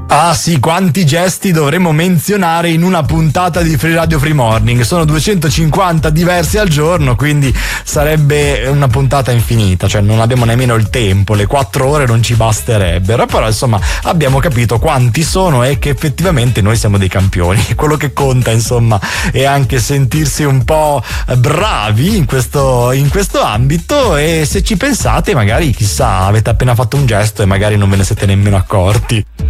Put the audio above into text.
Ah sì, quanti gesti dovremmo menzionare in una puntata di Free Radio Free Morning. Sono 250 diversi al giorno, quindi sarebbe una puntata infinita, cioè non abbiamo nemmeno il tempo, le 4 ore non ci basterebbero, però insomma abbiamo capito quanti sono e che effettivamente noi siamo dei campioni. Quello che conta insomma è anche sentirsi un po' bravi in questo ambito, e se ci pensate magari chissà avete appena fatto un gesto e magari non ve ne siete nemmeno accorti.